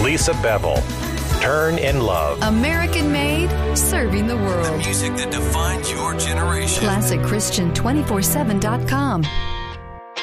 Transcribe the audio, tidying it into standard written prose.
Lisa Bevel. Turn in Love. American made, serving the world. The music that defines your generation. ClassicChristian247.com.